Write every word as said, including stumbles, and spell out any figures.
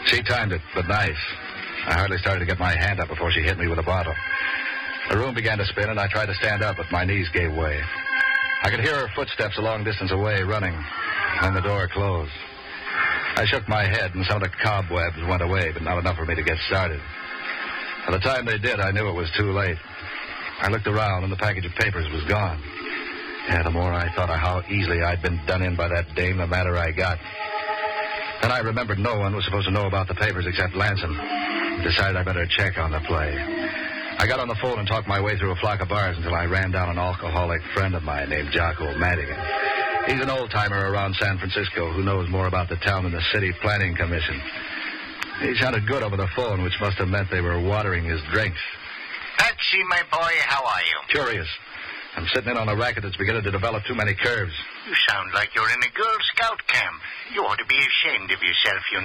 She timed it, but nice. I hardly started to get my hand up before she hit me with a bottle. The room began to spin, and I tried to stand up, but my knees gave way. I could hear her footsteps a long distance away, running. Then the door closed. I shook my head, and some of the cobwebs went away, but not enough for me to get started. By the time they did, I knew it was too late. I looked around, and the package of papers was gone. Yeah, the more I thought of how easily I'd been done in by that dame, the madder I got. Then I remembered no one was supposed to know about the papers except Lansom. I decided I better check on the play. I got on the phone and talked my way through a flock of bars until I ran down an alcoholic friend of mine named Jocko Madigan. He's an old-timer around San Francisco who knows more about the town than the city planning commission. He sounded good over the phone, which must have meant they were watering his drinks. Patsy, my boy, how are you? Curious. I'm sitting in on a racket that's beginning to develop too many curves. You sound like you're in a Girl Scout camp. You ought to be ashamed of yourself, you